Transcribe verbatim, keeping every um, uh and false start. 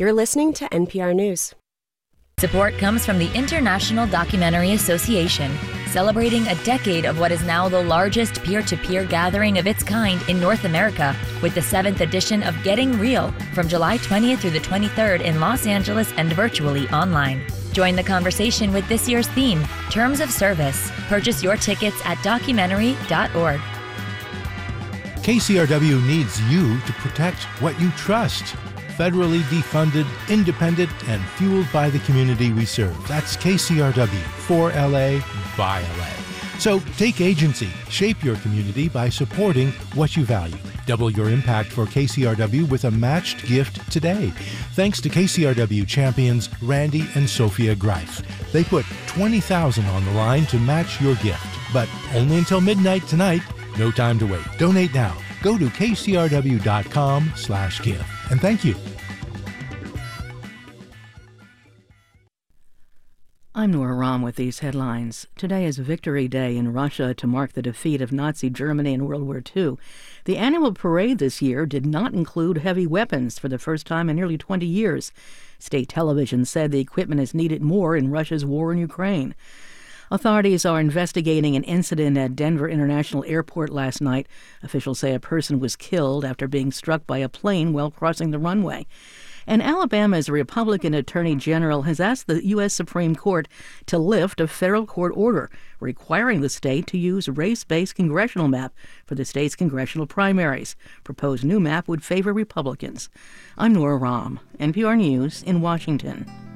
You're listening to N P R News. Support comes from the International Documentary Association, celebrating a decade of what is now the largest peer-to-peer gathering of its kind in North America, with the seventh edition of Getting Real from July twentieth through the twenty-third in Los Angeles and virtually online. Join the conversation with this year's theme, Terms of Service. Purchase your tickets at documentary dot org. K C R W needs you to protect what you trust. Federally defunded, independent, and fueled by the community we serve. That's K C R W, for L A, by L A. So take agency, shape your community by supporting what you value. Double your impact for K C R W with a matched gift today. Thanks to K C R W champions Randy and Sophia Greif. They put twenty thousand dollars on the line to match your gift, but only until midnight tonight. No time to wait. Donate now. Go to k c r w dot com slash give. And thank you. I'm Nora Rahm with these headlines. Today is Victory Day in Russia to mark the defeat of Nazi Germany in World War Two. The annual parade this year did not include heavy weapons for the first time in nearly twenty years. State television said the equipment is needed more in Russia's war in Ukraine. Authorities are investigating an incident at Denver International Airport last night. Officials say a person was killed after being struck by a plane while crossing the runway. And Alabama's Republican Attorney General has asked the U S Supreme Court to lift a federal court order requiring the state to use race-based congressional map for the state's congressional primaries. Proposed new map would favor Republicans. I'm Nora Rahm, N P R News in Washington.